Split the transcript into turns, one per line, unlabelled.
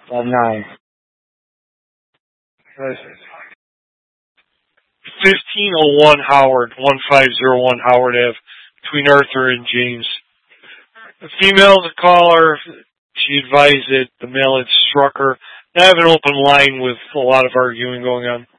9.
1501 Howard, 1501 Howard Ave, between Arthur and James. The female, the caller, she advised that the male had struck her. I have an open line with a lot of arguing going on.